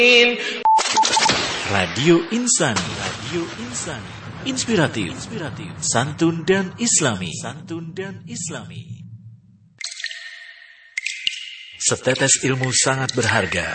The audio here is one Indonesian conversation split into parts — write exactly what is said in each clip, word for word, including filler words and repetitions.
Radio Insani, Radio Insani, inspiratif, inspiratif, santun dan islami, santun dan islami. Setetes ilmu sangat berharga.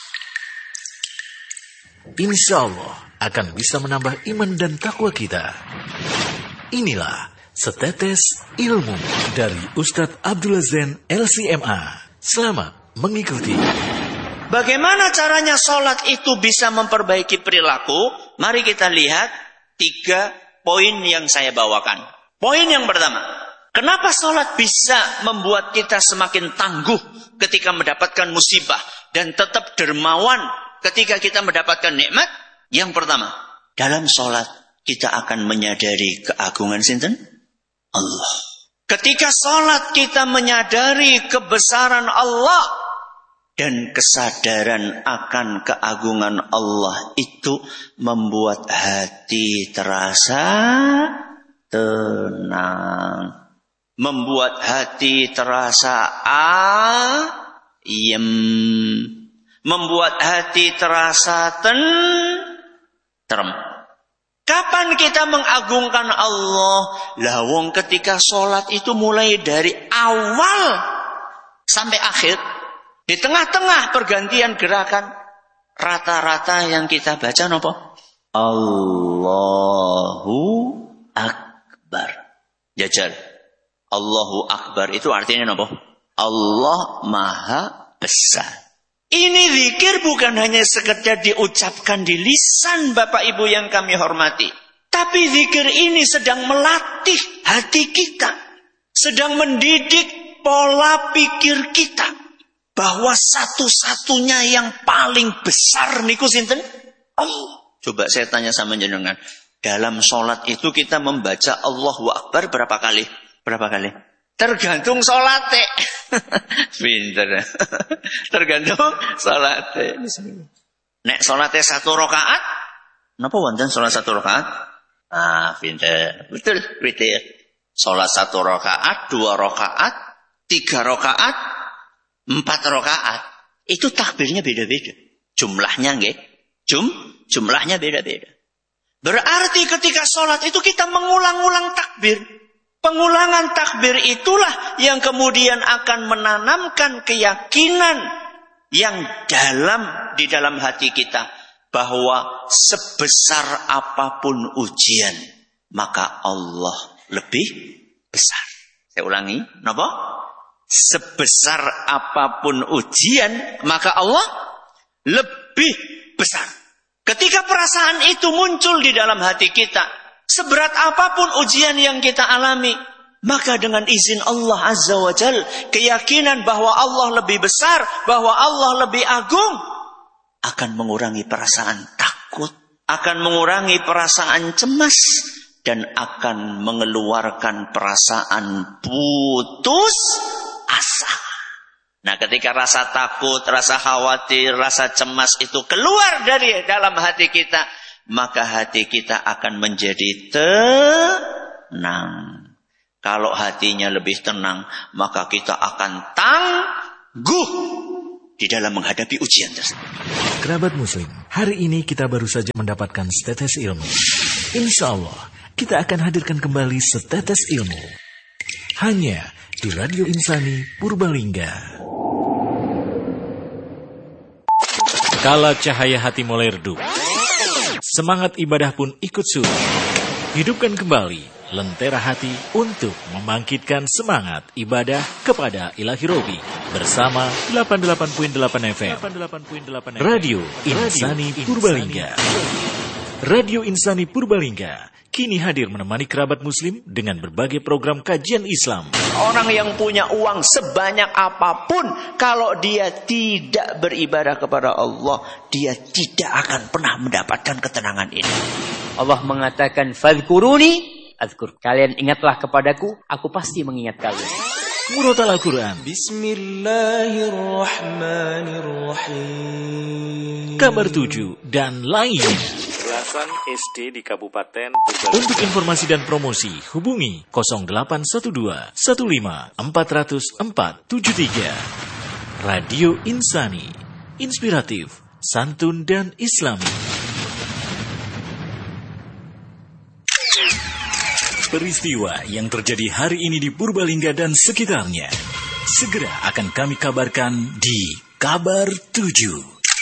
Insya Allah akan bisa menambah iman dan takwa kita. Inilah Setetes Ilmu dari Ustadz Abdullah Zain L C M A. Selamat mengikuti. Bagaimana caranya sholat itu bisa memperbaiki perilaku? Mari kita lihat tiga poin yang saya bawakan. Poin yang pertama, kenapa sholat bisa membuat kita semakin tangguh ketika mendapatkan musibah dan tetap dermawan ketika kita mendapatkan nikmat? Yang pertama, dalam sholat kita akan menyadari keagungan sinten? Allah. Ketika sholat kita menyadari kebesaran Allah, dan kesadaran akan keagungan Allah itu membuat hati terasa tenang. Membuat hati terasa ayem. Membuat hati terasa tentrem. Kapan kita mengagungkan Allah? Lawong ketika sholat itu mulai dari awal sampai akhir. Di tengah-tengah pergantian gerakan, rata-rata yang kita baca apa? Allahu Akbar. Jajal. Allahu Akbar itu artinya apa? Allah Maha Besar. Ini zikir bukan hanya sekedar diucapkan di lisan Bapak Ibu yang kami hormati. Tapi zikir ini sedang melatih hati kita. Sedang mendidik pola pikir kita. Bahwa satu-satunya yang paling besar niku sinten? Allah. Coba saya tanya sama jenengan. Dalam sholat itu kita membaca Allahu Akbar berapa kali? Berapa kali? Tergantung sholatnya. Pinter. Tergantung sholatnya. Nek sholatnya satu rakaat, napa wonten sholat satu rakaat? Ah, pinter. Betul, betul. Sholat satu rakaat, dua rakaat, tiga rakaat, empat rakaat, itu takbirnya beda-beda. Jumlahnya nggih. Jum, jumlahnya beda-beda. Berarti ketika sholat itu kita mengulang-ulang takbir. Pengulangan takbir itulah yang kemudian akan menanamkan keyakinan yang dalam di dalam hati kita. Bahwa sebesar apapun ujian, maka Allah lebih besar. Saya ulangi, napa? Sebesar apapun ujian, maka Allah lebih besar. Ketika perasaan itu muncul di dalam hati kita, seberat apapun ujian yang kita alami, maka dengan izin Allah Azza wa Jal, keyakinan bahwa Allah lebih besar, bahwa Allah lebih agung, akan mengurangi perasaan takut, akan mengurangi perasaan cemas, dan akan mengeluarkan perasaan putus asa. Nah, ketika rasa takut, rasa khawatir, rasa cemas itu keluar dari dalam hati kita, maka hati kita akan menjadi tenang. Kalau hatinya lebih tenang, maka kita akan tangguh di dalam menghadapi ujian tersebut. Kerabat Muslim, hari ini kita baru saja mendapatkan setetes ilmu. Insya Allah, kita akan hadirkan kembali setetes ilmu. Hanya di Radio Insani Purbalingga. Kala cahaya hati mulai redup, semangat ibadah pun ikut surut. Hidupkan kembali lentera hati untuk membangkitkan semangat ibadah kepada Ilahi Robi bersama delapan puluh delapan koma delapan F M Radio Insani Purbalingga. Radio Insani Purbalingga kini hadir menemani kerabat muslim dengan berbagai program kajian Islam. Orang yang punya uang sebanyak apapun, kalau dia tidak beribadah kepada Allah, dia tidak akan pernah mendapatkan ketenangan ini. Allah mengatakan, "Fadhkuruni azkur." Kalian ingatlah kepadaku, aku pasti mengingat kalian. Murotal Al-Quran. Bismillahirrahmanirrahim. Kabar tujuh dan lainnya. Belasan S D di Kabupaten Purbalingga. Untuk informasi dan promosi, hubungi nol delapan satu dua satu lima empat nol nol empat tujuh tiga. Radio Insani, inspiratif, santun, dan islami. Peristiwa yang terjadi hari ini di Purbalingga dan sekitarnya segera akan kami kabarkan di Kabar tujuh.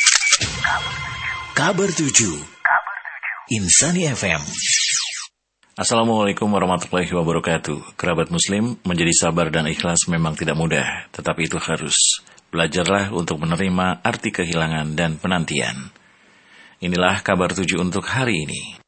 Kabar tujuh. Insani F M. Assalamualaikum warahmatullahi wabarakatuh. Kerabat muslim, menjadi sabar dan ikhlas memang tidak mudah, tetapi itu harus. Belajarlah untuk menerima arti kehilangan dan penantian. Inilah kabar tujuh untuk hari ini.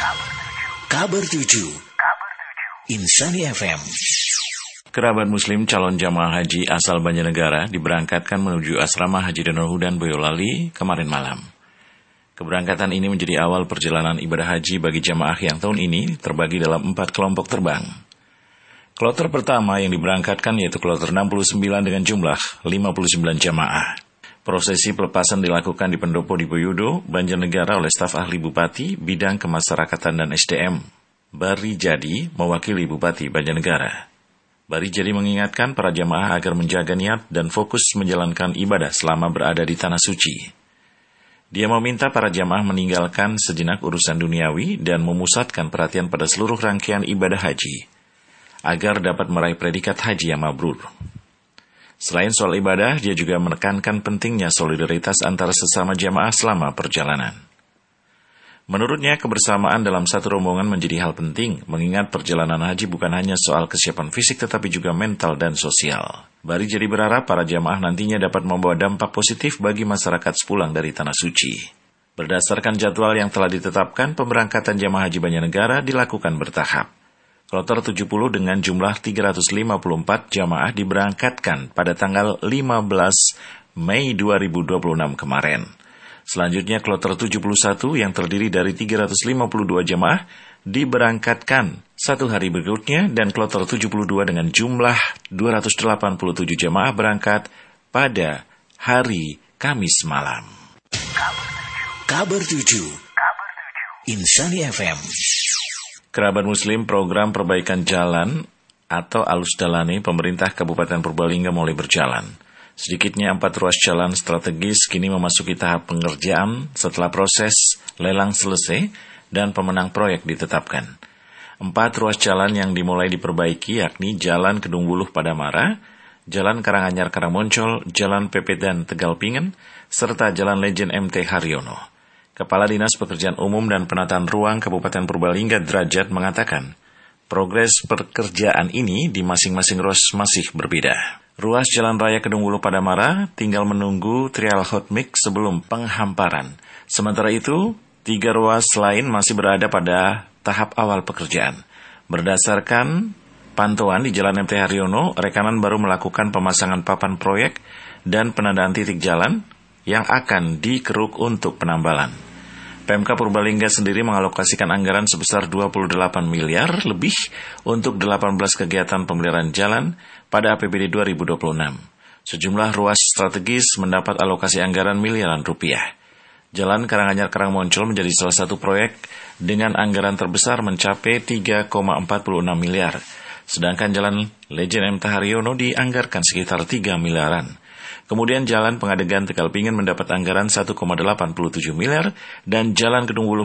Kabar tujuh. Insani F M. Kerabat muslim calon jamaah haji asal Banjarnegara diberangkatkan menuju asrama Haji Darul Hudan Boyolali kemarin malam. Keberangkatan ini menjadi awal perjalanan ibadah haji bagi jamaah yang tahun ini terbagi dalam empat kelompok terbang. Kloter pertama yang diberangkatkan yaitu kloter enam puluh sembilan dengan jumlah lima puluh sembilan jamaah. Prosesi pelepasan dilakukan di Pendopo Dipoyudo, Banjarnegara oleh staf ahli Bupati, Bidang Kemasyarakatan dan S D M. Bari Jadi mewakili Bupati Banjarnegara. Bari Jadi mengingatkan para jamaah agar menjaga niat dan fokus menjalankan ibadah selama berada di Tanah Suci. Dia meminta para jamaah meninggalkan sejenak urusan duniawi dan memusatkan perhatian pada seluruh rangkaian ibadah haji, agar dapat meraih predikat haji yang mabrur. Selain soal ibadah, dia juga menekankan pentingnya solidaritas antara sesama jamaah selama perjalanan. Menurutnya, kebersamaan dalam satu rombongan menjadi hal penting, mengingat perjalanan haji bukan hanya soal kesiapan fisik tetapi juga mental dan sosial. Bari Jadi berharap para jamaah nantinya dapat membawa dampak positif bagi masyarakat sepulang dari Tanah Suci. Berdasarkan jadwal yang telah ditetapkan, pemberangkatan jamaah haji Banjarnegara dilakukan bertahap. Kloter tujuh puluh dengan jumlah tiga ratus lima puluh empat jamaah diberangkatkan pada tanggal lima belas Mei dua ribu dua puluh enam kemarin. Selanjutnya kloter tujuh puluh satu yang terdiri dari tiga ratus lima puluh dua jamaah diberangkatkan satu hari berikutnya, dan kloter tujuh puluh dua dengan jumlah dua ratus delapan puluh tujuh jamaah berangkat pada hari Kamis malam. Kabar tujuh. Insani F M. Kerabat muslim, program perbaikan jalan atau alus dalane pemerintah Kabupaten Purbalingga mulai berjalan. Sedikitnya empat ruas jalan strategis kini memasuki tahap pengerjaan setelah proses lelang selesai dan pemenang proyek ditetapkan. Empat ruas jalan yang dimulai diperbaiki yakni Jalan Kedung Wuluh Padamara, Jalan Karanganyar Karangmoncol, Jalan Pepe dan Tegal Pingen, serta Jalan Lejen M T Haryono. Kepala Dinas Pekerjaan Umum dan Penataan Ruang Kabupaten Purbalingga Derajat mengatakan, progres pekerjaan ini di masing-masing ruas masih berbeda. Ruas Jalan Raya Kedung Wuluh Padamara tinggal menunggu trial hot mix sebelum penghamparan. Sementara itu, tiga ruas lain masih berada pada tahap awal pekerjaan. Berdasarkan pantauan di Jalan M T Haryono, rekanan baru melakukan pemasangan papan proyek dan penandaan titik jalan yang akan dikeruk untuk penambalan. Pemkab Purbalingga sendiri mengalokasikan anggaran sebesar dua puluh delapan miliar lebih untuk delapan belas kegiatan pemeliharaan jalan pada A P B D dua ribu dua puluh enam. Sejumlah ruas strategis mendapat alokasi anggaran miliaran rupiah. Jalan Karanganyar Karangmoncol menjadi salah satu proyek dengan anggaran terbesar mencapai tiga koma empat puluh enam miliar. Sedangkan Jalan Lejen M T Haryono dianggarkan sekitar tiga miliaran. Kemudian Jalan Pengadegan Tegal Pingen mendapat anggaran satu koma delapan puluh tujuh miliar dan Jalan Kedung Wuluh